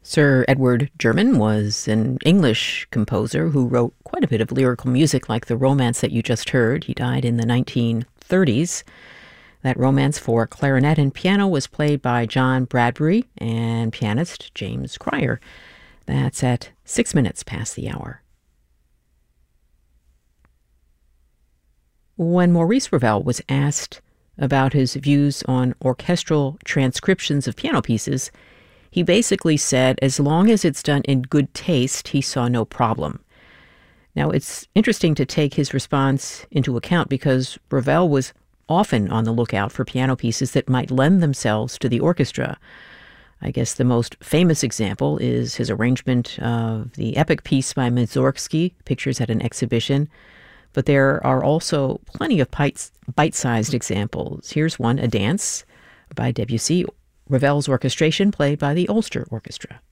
Sir Edward German was an English composer who wrote quite a bit of lyrical music like the romance that you just heard. He died in the 1930s. That romance for clarinet and piano was played by John Bradbury and pianist James Cryer. That's at 6 minutes past the hour. When Maurice Ravel was asked about his views on orchestral transcriptions of piano pieces, he basically said as long as it's done in good taste, he saw no problem. Now, it's interesting to take his response into account because Ravel was often on the lookout for piano pieces that might lend themselves to the orchestra. I guess the most famous example is his arrangement of the epic piece by Mussorgsky, Pictures at an Exhibition. But there are also plenty of bite-sized examples. Here's one, A Dance by Debussy, Ravel's orchestration played by the Ulster Orchestra.